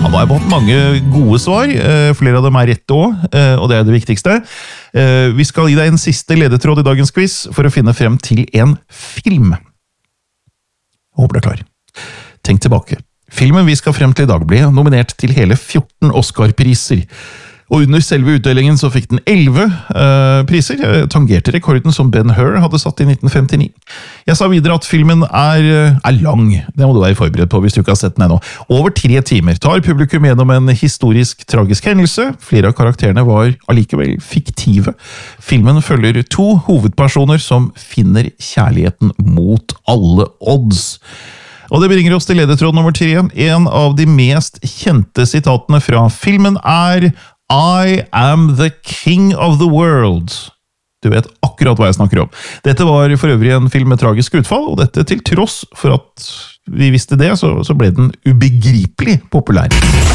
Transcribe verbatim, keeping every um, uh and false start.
nå har jeg fått mange gode svar, flere av dem er rette også, og det er det viktigste. Vi skal gi deg en siste ledetråd i dagens quiz for å finne frem til en film. Jeg håper du er klar. Tenk tilbake. Filmen vi skal frem til i dag ble nominert til hele fjorten Oscar-priser. Og under selve utdelingen så fikk den elleve uh, priser, tangerte rekorden som Ben Hur hadde satt i nitten femtini. Jeg sa videre at filmen er, er lang, det må du være forberedt på hvis du ikke har sett den ennå. Over tre timer tar publikum gjennom en historisk tragisk hendelse, flere av karakterene var allikevel fiktive. Filmen følger to hovedpersoner som finner kjærligheten mot alle odds. Og det bringer oss til ledetråd nummer tre. En av de mest kjente sitatene fra filmen er I am the king of the world. Du vet akkurat hva jeg snakker om. Dette var for øvrig en film med tragisk utfall, og dette til tross for at vi visste det, så, så ble den ubegripelig populær.